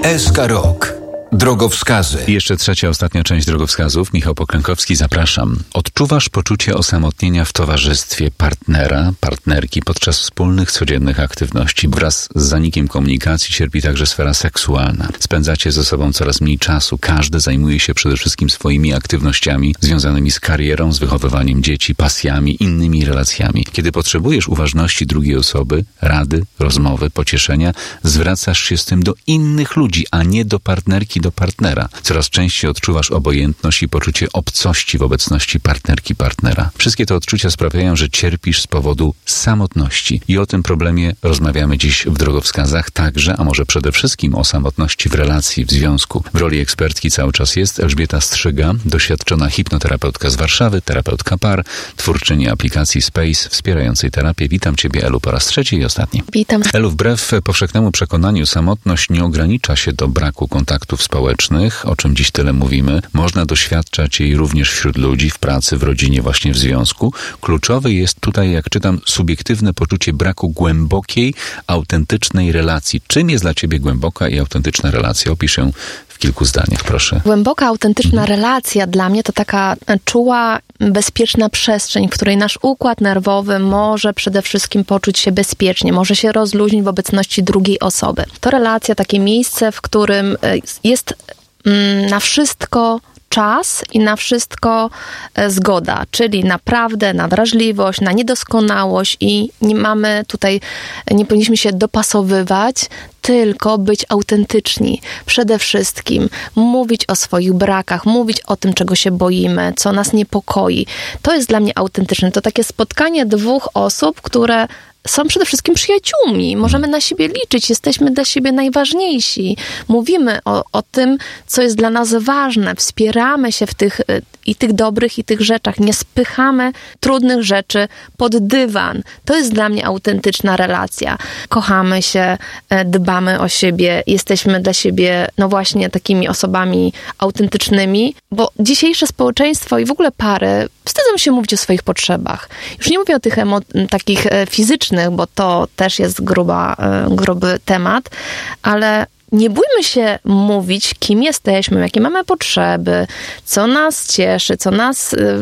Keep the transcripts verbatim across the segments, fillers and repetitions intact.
S K Rok. Drogowskazy. I jeszcze trzecia, ostatnia część drogowskazów. Michał Poklękowski, zapraszam. Odczuwasz poczucie osamotnienia w towarzystwie partnera, partnerki podczas wspólnych, codziennych aktywności. Wraz z zanikiem komunikacji cierpi także sfera seksualna. Spędzacie ze sobą coraz mniej czasu. Każdy zajmuje się przede wszystkim swoimi aktywnościami związanymi z karierą, z wychowywaniem dzieci, pasjami, innymi relacjami. Kiedy potrzebujesz uważności drugiej osoby, rady, rozmowy, pocieszenia, zwracasz się z tym do innych ludzi, a nie do partnerki, do partnera. Coraz częściej odczuwasz obojętność i poczucie obcości w obecności partnerki, partnera. Wszystkie te odczucia sprawiają, że cierpisz z powodu samotności. I o tym problemie rozmawiamy dziś w drogowskazach, także, a może przede wszystkim o samotności w relacji, w związku. W roli ekspertki cały czas jest Elżbieta Strzyga, doświadczona hipnoterapeutka z Warszawy, terapeutka par, twórczyni aplikacji Space wspierającej terapię. Witam Ciebie, Elu, po raz trzeci i ostatni. Witam. Elu, wbrew powszechnemu przekonaniu samotność nie ogranicza się do braku kontaktów społecznych, o czym dziś tyle mówimy. Można doświadczać jej również wśród ludzi, w pracy, w rodzinie, właśnie w związku. Kluczowe jest tutaj, jak czytam, subiektywne poczucie braku głębokiej, autentycznej relacji. Czym jest dla Ciebie głęboka i autentyczna relacja? Opiszę w kilku zdaniach, proszę. Głęboka, autentyczna mhm. relacja dla mnie to taka czuła, bezpieczna przestrzeń, w której nasz układ nerwowy może przede wszystkim poczuć się bezpiecznie, może się rozluźnić w obecności drugiej osoby. To relacja, takie miejsce, w którym jest mm, na wszystko czas i na wszystko zgoda, czyli naprawdę na wrażliwość, na niedoskonałość i nie mamy tutaj, nie powinniśmy się dopasowywać, tylko być autentyczni. Przede wszystkim mówić o swoich brakach, mówić o tym, czego się boimy, co nas niepokoi. To jest dla mnie autentyczne. To takie spotkanie dwóch osób, które są przede wszystkim przyjaciółmi. Możemy na siebie liczyć, jesteśmy dla siebie najważniejsi. Mówimy o, o tym, co jest dla nas ważne. Wspieramy się w tych i tych dobrych, i tych rzeczach. Nie spychamy trudnych rzeczy pod dywan. To jest dla mnie autentyczna relacja. Kochamy się, dbamy o siebie, jesteśmy dla siebie, no właśnie, takimi osobami autentycznymi, bo dzisiejsze społeczeństwo i w ogóle pary wstydzą się mówić o swoich potrzebach. Już nie mówię o tych emo- takich fizycznych, bo to też jest gruba, gruby temat, ale nie bójmy się mówić, kim jesteśmy, jakie mamy potrzeby, co nas cieszy, co nas y,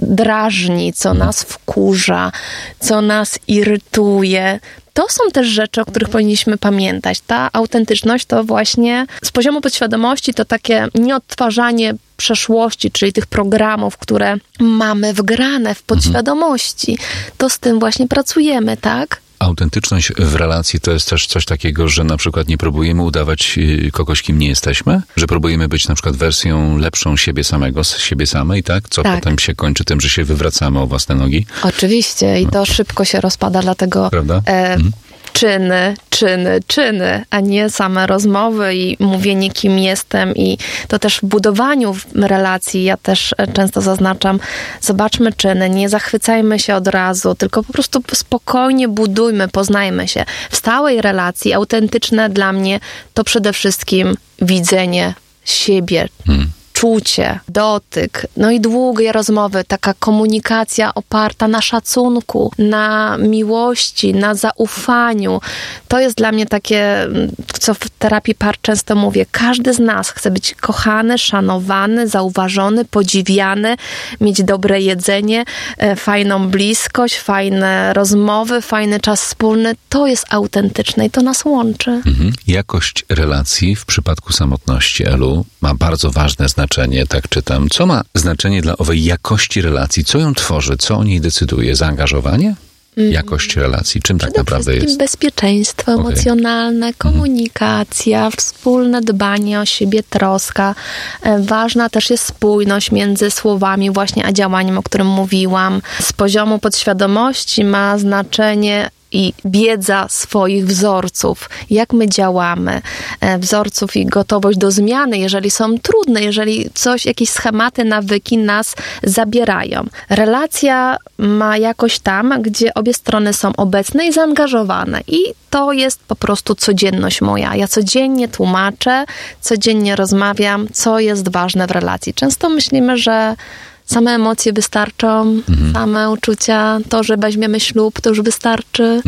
drażni, co nas wkurza, co nas irytuje. To są też rzeczy, o których powinniśmy pamiętać. Ta autentyczność to właśnie z poziomu podświadomości to takie nieodtwarzanie przeszłości, czyli tych programów, które mamy wgrane w podświadomości. To z tym właśnie pracujemy, tak? Autentyczność w relacji to jest też coś takiego, że na przykład nie próbujemy udawać kogoś, kim nie jesteśmy? Że próbujemy być na przykład wersją lepszą siebie samego, z siebie samej, tak? Co tak. potem się kończy tym, że się wywracamy o własne nogi? Oczywiście i no. to szybko się rozpada, dlatego Prawda? E, mhm. czyny, czyny, czyny, a nie same rozmowy i mówienie, kim jestem. I to też w budowaniu relacji, ja też często zaznaczam, zobaczmy czyny, nie zachwycajmy się od razu, tylko po prostu spokojnie budujmy, poznajmy się. W stałej relacji autentyczne dla mnie to przede wszystkim widzenie siebie, hmm. czucie, dotyk, no i długie rozmowy, taka komunikacja oparta na szacunku, na miłości, na zaufaniu. To jest dla mnie takie, co w terapii par często mówię, każdy z nas chce być kochany, szanowany, zauważony, podziwiany, mieć dobre jedzenie, fajną bliskość, fajne rozmowy, fajny czas wspólny. To jest autentyczne i to nas łączy. Mhm. Jakość relacji w przypadku samotności, Elu, ma bardzo ważne znaczenie. Tak czytam. Co ma znaczenie dla owej jakości relacji? Co ją tworzy? Co o niej decyduje? Zaangażowanie? Mm. Jakość relacji? Czym tak naprawdę jest? Bezpieczeństwo okay. emocjonalne, komunikacja, mm. wspólne dbanie o siebie, troska. Ważna też jest spójność między słowami właśnie a działaniem, o którym mówiłam. Z poziomu podświadomości ma znaczenie i wiedza swoich wzorców, jak my działamy, wzorców i gotowość do zmiany, jeżeli są trudne, jeżeli coś, jakieś schematy, nawyki nas zabierają. Relacja ma jakoś tam, gdzie obie strony są obecne i zaangażowane i to jest po prostu codzienność moja. Ja codziennie tłumaczę, codziennie rozmawiam, co jest ważne w relacji. Często myślimy, że same emocje wystarczą, mhm. same uczucia, to, że weźmiemy ślub, to już wystarczy. Mhm.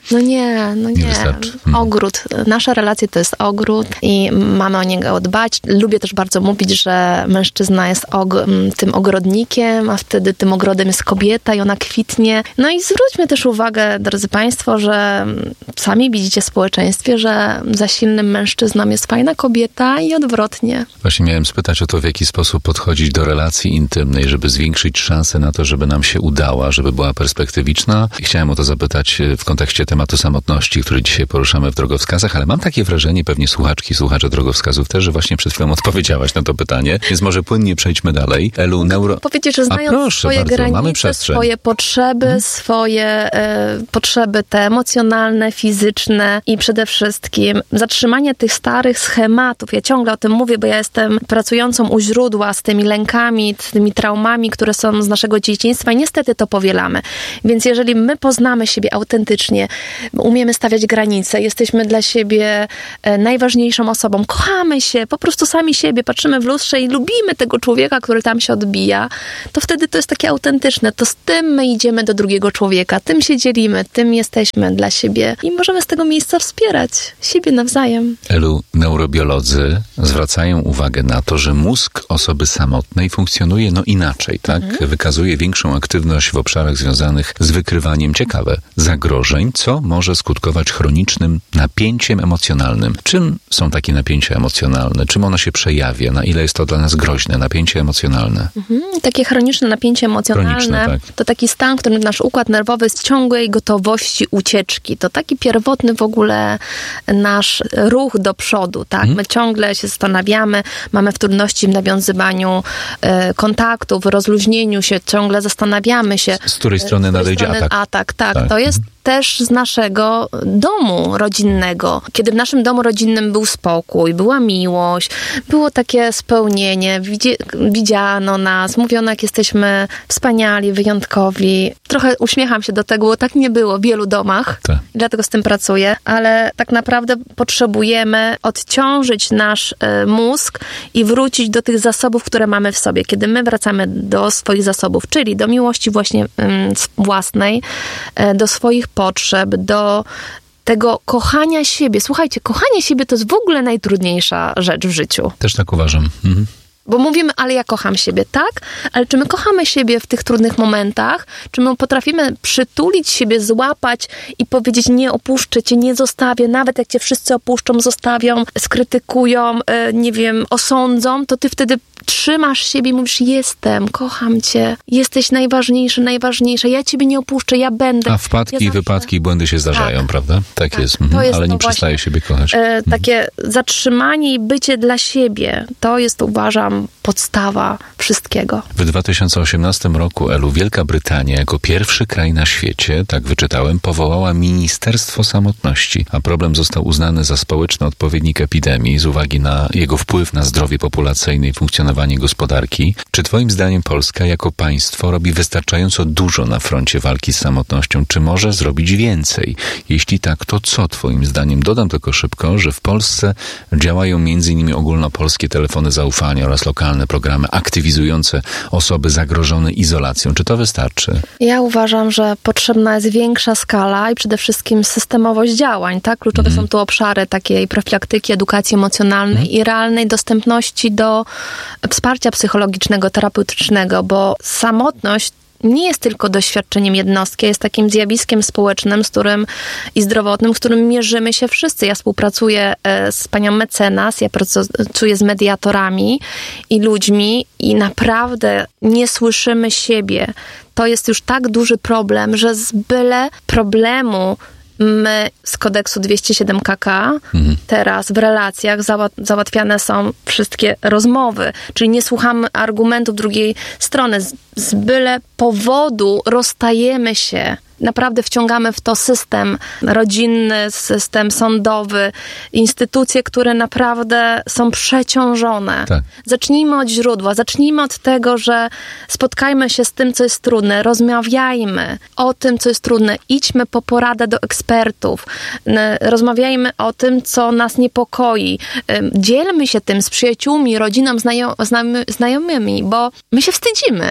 No nie, no nie. Nie wystarczy. Mhm. Ogród. Nasze relacje to jest ogród i mamy o niego dbać. Lubię też bardzo mówić, że mężczyzna jest og- tym ogrodnikiem, a wtedy tym ogrodem jest kobieta i ona kwitnie. No i zwróćmy też uwagę, drodzy Państwo, że sami widzicie w społeczeństwie, że za silnym mężczyzną jest fajna kobieta i odwrotnie. Właśnie miałem spytać o to, w jaki sposób podchodzić do relacji intymnej, żeby zwiększyć szanse na to, żeby nam się udała, żeby była perspektywiczna. I chciałem o to zapytać w kontekście tematu samotności, który dzisiaj poruszamy w drogowskazach, ale mam takie wrażenie, pewnie słuchaczki, słuchacze drogowskazów też, że właśnie przed chwilą odpowiedziałaś na to pytanie, więc może płynnie przejdźmy dalej. Elu, neuro... Powiedzieć, że znając proszę swoje bardzo, mamy granice, przestrzeń. swoje potrzeby, hmm. swoje e, potrzeby te emocjonalne, fizyczne i przede wszystkim zatrzymanie tych starych schematów. Ja ciągle o tym mówię, bo ja jestem pracującą u źródła z tymi lękami, z tymi traumami, które są z naszego dzieciństwa i niestety to powielamy. Więc jeżeli my poznamy siebie autentycznie, umiemy stawiać granice, jesteśmy dla siebie najważniejszą osobą, kochamy się, po prostu sami siebie, patrzymy w lustrze i lubimy tego człowieka, który tam się odbija, to wtedy to jest takie autentyczne. To z tym my idziemy do drugiego człowieka, tym się dzielimy, tym jesteśmy dla siebie i możemy z tego miejsca wspierać siebie nawzajem. Elu, neurobiolodzy zwracają uwagę na to, że mózg osoby samotnej funkcjonuje no inaczej, tak? Mhm. Wykazuje większą aktywność w obszarach związanych z wykrywaniem, ciekawe, zagrożeń, co może skutkować chronicznym napięciem emocjonalnym. Czym są takie napięcia emocjonalne? Czym ono się przejawia? Na ile jest to dla nas groźne, napięcie emocjonalne? Mhm. Takie chroniczne napięcie emocjonalne Chroniczne, tak. To taki stan, w którym nasz układ nerwowy jest w ciągłej gotowości ucieczki. To taki pierwotny w ogóle nasz ruch do przodu, tak? Mhm. My ciągle się zastanawiamy, mamy w trudności w nawiązywaniu e, kontaktów, w rozluźnieniu się, ciągle zastanawiamy się. Z której strony z której nadejdzie strony atak. atak, tak. tak. To jest też z naszego domu rodzinnego. Kiedy w naszym domu rodzinnym był spokój, była miłość, było takie spełnienie, widzi- widziano nas, mówiono, jak jesteśmy wspaniali, wyjątkowi. Trochę uśmiecham się do tego, bo tak nie było w wielu domach, tak. Dlatego z tym pracuję, ale tak naprawdę potrzebujemy odciążyć nasz y, mózg i wrócić do tych zasobów, które mamy w sobie. Kiedy my wracamy do swoich zasobów, czyli do miłości właśnie y, własnej, y, do swoich potrzeb, do tego kochania siebie. Słuchajcie, kochanie siebie to jest w ogóle najtrudniejsza rzecz w życiu. Też tak uważam. Mhm. Bo mówimy, ale ja kocham siebie, tak? Ale czy my kochamy siebie w tych trudnych momentach? Czy my potrafimy przytulić siebie, złapać i powiedzieć, nie opuszczę cię, nie zostawię, nawet jak cię wszyscy opuszczą, zostawią, skrytykują, nie wiem, osądzą, to ty wtedy trzymasz siebie i mówisz, jestem, kocham cię, jesteś najważniejszy, najważniejsza, ja ciebie nie opuszczę, ja będę. A wpadki, ja zawsze... wypadki, błędy się zdarzają, tak. prawda? Tak, tak. jest. Mhm. jest. Ale nie właśnie, przestaje siebie kochać. E, takie zatrzymanie i bycie dla siebie, to jest, uważam, podstawa wszystkiego. W dwa tysiące osiemnastym roku, Elu, Wielka Brytania jako pierwszy kraj na świecie, tak wyczytałem, powołała Ministerstwo Samotności, a problem został uznany za społeczny odpowiednik epidemii z uwagi na jego wpływ na zdrowie populacyjne i funkcjonowanie gospodarki. Czy twoim zdaniem Polska jako państwo robi wystarczająco dużo na froncie walki z samotnością? Czy może zrobić więcej? Jeśli tak, to co twoim zdaniem? Dodam tylko szybko, że w Polsce działają między innymi ogólnopolskie telefony zaufania oraz lokalne programy aktywizujące osoby zagrożone izolacją. Czy to wystarczy? Ja uważam, że potrzebna jest większa skala i przede wszystkim systemowość działań. Tak? Kluczowe mm. są tu obszary takiej profilaktyki, edukacji emocjonalnej mm. i realnej dostępności do wsparcia psychologicznego, terapeutycznego, bo samotność nie jest tylko doświadczeniem jednostki, jest takim zjawiskiem społecznym, z którym i zdrowotnym, z którym mierzymy się wszyscy. Ja współpracuję z panią mecenas, ja pracuję z mediatorami i ludźmi i naprawdę nie słyszymy siebie. To jest już tak duży problem, że z byle problemu my z kodeksu dwieście siedem K K mhm. teraz w relacjach załat- załatwiane są wszystkie rozmowy, czyli nie słuchamy argumentów drugiej strony. Z, z byle powodu rozstajemy się. Naprawdę wciągamy w to system rodzinny, system sądowy, instytucje, które naprawdę są przeciążone. Tak. Zacznijmy od źródła, zacznijmy od tego, że spotkajmy się z tym, co jest trudne, rozmawiajmy o tym, co jest trudne, idźmy po poradę do ekspertów, rozmawiajmy o tym, co nas niepokoi, dzielmy się tym z przyjaciółmi, rodziną, znajo- znajomymi, bo my się wstydzimy.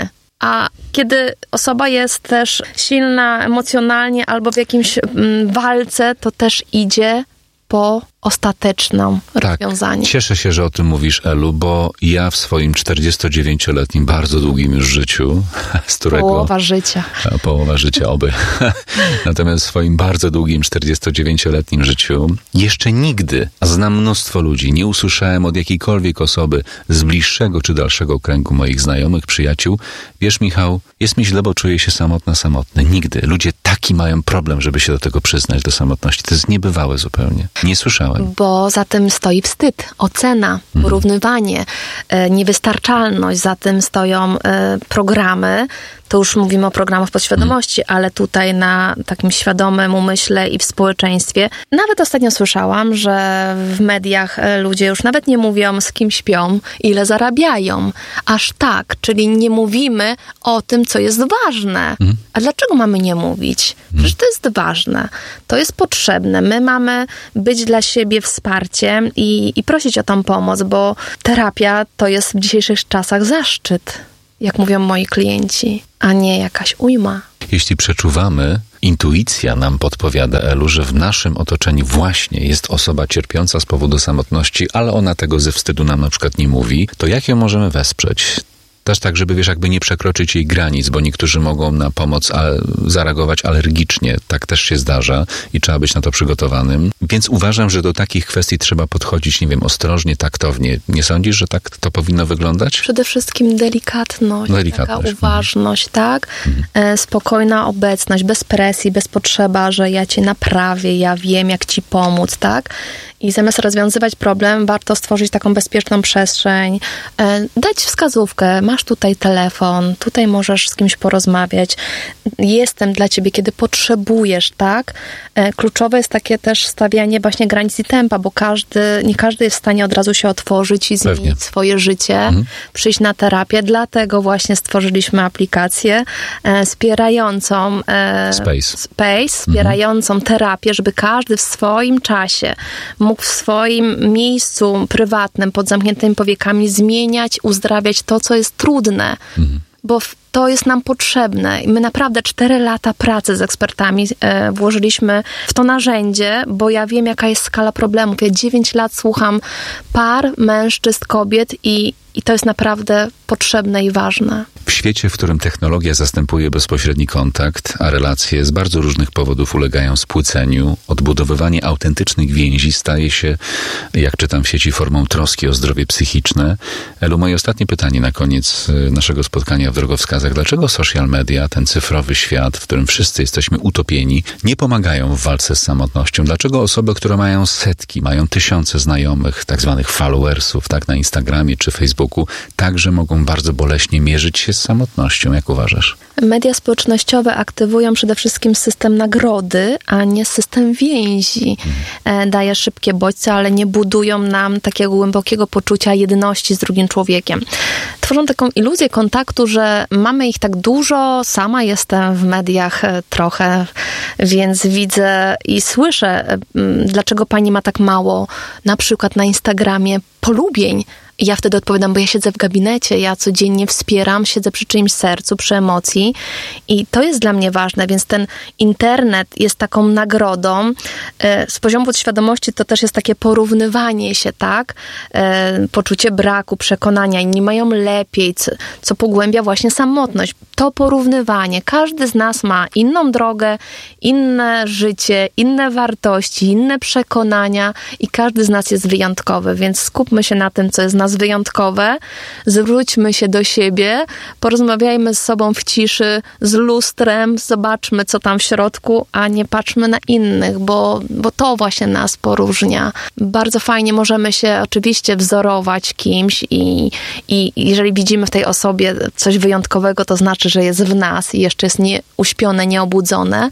A kiedy osoba jest też silna emocjonalnie albo w jakimś mm, walce, to też idzie po ostateczną rozwiązanie. Tak, cieszę się, że o tym mówisz, Elu, bo ja w swoim czterdziestodziewięcioletnim, bardzo długim już życiu, z którego... Połowa życia. A, połowa życia, oby. Natomiast w swoim bardzo długim czterdziestodziewięcioletnim życiu jeszcze nigdy, a znam mnóstwo ludzi, nie usłyszałem od jakiejkolwiek osoby z bliższego czy dalszego kręgu moich znajomych, przyjaciół, wiesz, Michał, jest mi źle, bo czuję się samotna, samotny. Nigdy. Ludzie taki mają problem, żeby się do tego przyznać, do samotności. To jest niebywałe zupełnie. Nie słyszałem. Bo za tym stoi wstyd, ocena, porównywanie, e, niewystarczalność, za tym stoją e, programy. To już mówimy o programach podświadomości, ale tutaj na takim świadomym umyśle i w społeczeństwie. Nawet ostatnio słyszałam, że w mediach ludzie już nawet nie mówią, z kim śpią, ile zarabiają. Aż tak, czyli nie mówimy o tym, co jest ważne. A dlaczego mamy nie mówić? Przecież to jest ważne. To jest potrzebne. My mamy być dla siebie wsparciem i, i prosić o tą pomoc, bo terapia to jest w dzisiejszych czasach zaszczyt, jak mówią moi klienci, a nie jakaś ujma. Jeśli przeczuwamy, intuicja nam podpowiada, Elu, że w naszym otoczeniu właśnie jest osoba cierpiąca z powodu samotności, ale ona tego ze wstydu nam na przykład nie mówi, to jak ją możemy wesprzeć? Też tak, żeby, wiesz, jakby nie przekroczyć jej granic, bo niektórzy mogą na pomoc ale, zareagować alergicznie. Tak też się zdarza i trzeba być na to przygotowanym. Więc uważam, że do takich kwestii trzeba podchodzić, nie wiem, ostrożnie, taktownie. Nie sądzisz, że tak to powinno wyglądać? Przede wszystkim delikatność, delikatność. taka uważność, mhm. tak? Mhm. Spokojna obecność, bez presji, bez potrzeba, że ja cię naprawię, ja wiem, jak ci pomóc, tak? I zamiast rozwiązywać problem, warto stworzyć taką bezpieczną przestrzeń, dać wskazówkę, masz tutaj telefon, tutaj możesz z kimś porozmawiać, jestem dla ciebie, kiedy potrzebujesz, tak? Kluczowe jest takie też stawianie właśnie granic i tempa, bo każdy, nie każdy jest w stanie od razu się otworzyć i zmienić Pewnie. swoje życie, mhm. przyjść na terapię, dlatego właśnie stworzyliśmy aplikację e, wspierającą e, Space, Space wspierającą mhm. terapię, żeby każdy w swoim czasie mógł w swoim miejscu prywatnym, pod zamkniętymi powiekami zmieniać, uzdrawiać to, co jest trudne. Mhm. Bo to jest nam potrzebne. I my naprawdę cztery lata pracy z ekspertami e, włożyliśmy w to narzędzie, bo ja wiem, jaka jest skala problemów. Ja dziewięć lat słucham par, mężczyzn, kobiet i, i to jest naprawdę potrzebne i ważne. W świecie, w którym technologia zastępuje bezpośredni kontakt, a relacje z bardzo różnych powodów ulegają spłyceniu, odbudowywanie autentycznych więzi staje się, jak czytam w sieci, formą troski o zdrowie psychiczne. Elu, moje ostatnie pytanie na koniec naszego spotkania w Drogowskazach. Dlaczego social media, ten cyfrowy świat, w którym wszyscy jesteśmy utopieni, nie pomagają w walce z samotnością? Dlaczego osoby, które mają setki, mają tysiące znajomych, tak zwanych followersów, tak, na Instagramie czy Facebooku, także mogą bardzo boleśnie mierzyć się z samotnością? Jak uważasz? Media społecznościowe aktywują przede wszystkim system nagrody, a nie system więzi. Mhm. Daje szybkie bodźce, ale nie budują nam takiego głębokiego poczucia jedności z drugim człowiekiem. Tworzą taką iluzję kontaktu, że mamy ich tak dużo, sama jestem w mediach trochę, więc widzę i słyszę, dlaczego pani ma tak mało, na przykład na Instagramie, polubień. I ja wtedy odpowiadam, bo ja siedzę w gabinecie, ja codziennie wspieram, siedzę przy czyimś sercu, przy emocji i to jest dla mnie ważne, więc ten internet jest taką nagrodą. Z poziomu podświadomości to też jest takie porównywanie się, tak? Poczucie braku, przekonania, inni mają lepiej, co, co pogłębia właśnie samotność. To porównywanie. Każdy z nas ma inną drogę, inne życie, inne wartości, inne przekonania i każdy z nas jest wyjątkowy, więc skupmy się na tym, co jest nas wyjątkowe, zwróćmy się do siebie, porozmawiajmy z sobą w ciszy, z lustrem, zobaczmy, co tam w środku, a nie patrzmy na innych, bo, bo to właśnie nas poróżnia. Bardzo fajnie możemy się oczywiście wzorować kimś i, i jeżeli widzimy w tej osobie coś wyjątkowego, to znaczy, że jest w nas i jeszcze jest nieuśpione, nieobudzone,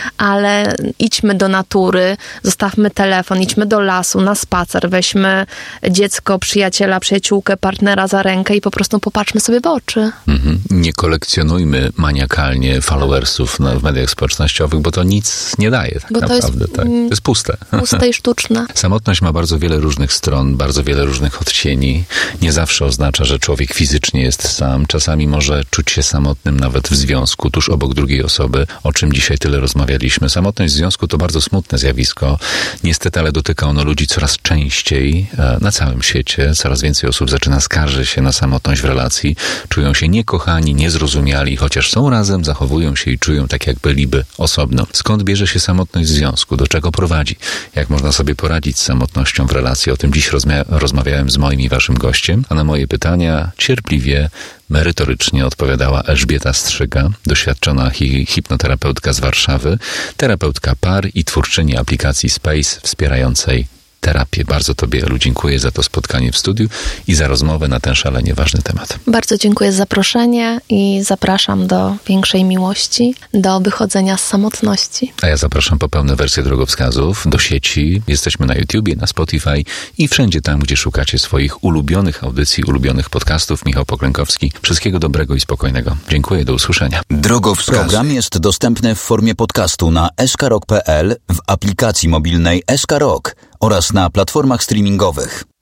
ale idźmy do natury, zostawmy telefon, idźmy do lasu, na spacer, weźmy dziecko, przyjaciela, przyjaciółkę, partnera za rękę i po prostu popatrzmy sobie w oczy. Mhm. Nie kolekcjonujmy maniakalnie followersów w mediach społecznościowych, bo to nic nie daje tak bo to naprawdę. jest, tak. To jest puste. Puste i sztuczne. Samotność ma bardzo wiele różnych stron, bardzo wiele różnych odcieni. Nie zawsze oznacza, że człowiek fizycznie jest sam. Czasami może czuć się samotnym nawet w związku, tuż obok drugiej osoby, o czym dzisiaj tyle rozmawialiśmy. Samotność w związku to bardzo smutne zjawisko. Niestety, ale dotyka ono ludzi coraz częściej na całym świecie. Coraz więcej osób zaczyna skarżyć się na samotność w relacji. Czują się niekochani, niezrozumiali, chociaż są razem, zachowują się i czują tak, jak byliby osobno. Skąd bierze się samotność w związku? Do czego prowadzi? Jak można sobie poradzić z samotnością w relacji? O tym dziś rozmia- rozmawiałem z moim i waszym gościem, a na moje pytania cierpliwie, merytorycznie odpowiadała Elżbieta Strzyga, doświadczona hi- hipnoterapeutka z Warszawy, terapeutka par i twórczyni aplikacji Space wspierającej terapię. Bardzo tobie, Elu, dziękuję za to spotkanie w studiu i za rozmowę na ten szalenie ważny temat. Bardzo dziękuję za zaproszenie i zapraszam do większej miłości, do wychodzenia z samotności. A ja zapraszam po pełne wersje drogowskazów do sieci. Jesteśmy na YouTubie, na Spotify i wszędzie tam, gdzie szukacie swoich ulubionych audycji, ulubionych podcastów. Michał Poklękowski. Wszystkiego dobrego i spokojnego. Dziękuję, do usłyszenia. Drogowskazy. Program jest dostępny w formie podcastu na s k rock kropka p l, w aplikacji mobilnej S K Rock oraz na platformach streamingowych.